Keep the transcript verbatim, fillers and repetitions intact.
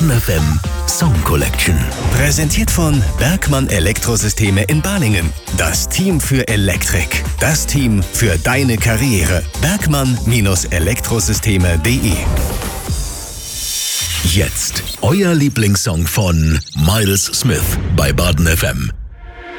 Baden F M Song Collection. Präsentiert von Bergmann Elektrosysteme in Balingen. Das Team für Elektrik. Das Team für deine Karriere. Bergmann Elektrosysteme punkt de. Jetzt euer Lieblingssong von Miles Smith bei Baden F M.